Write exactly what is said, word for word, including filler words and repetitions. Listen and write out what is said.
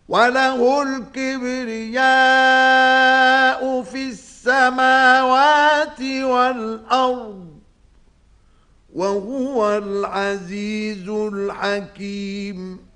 وله الكبرياء في السماوات والأرض وهو العزيز الحكيم.